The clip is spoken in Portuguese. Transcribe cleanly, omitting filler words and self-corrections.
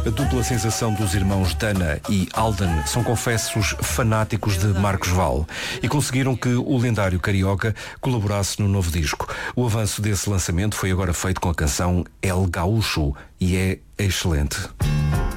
A dupla sensação dos irmãos Dana e Alden são confessos fanáticos de Marcos Val e conseguiram que o lendário carioca colaborasse no novo disco. O avanço desse lançamento foi agora feito com a canção El Gaúcho e é excelente.